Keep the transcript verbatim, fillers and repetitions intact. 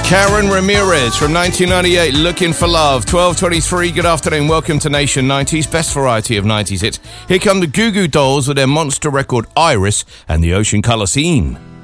Karen Ramirez from nineteen ninety-eight, Looking for Love. twelve twenty-three, good afternoon, welcome to Nation nineties, best variety of nineties hits. Here come the Goo Goo Dolls with their monster record Iris and the Ocean Colour Scene.